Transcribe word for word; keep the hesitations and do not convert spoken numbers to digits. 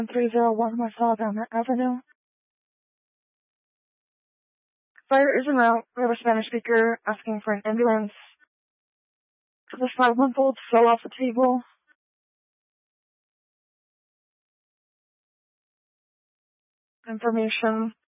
three oh one West Alabama Avenue. Fire is en route. We have a Spanish speaker asking for an ambulance. The five-month-old fell off the table. Information.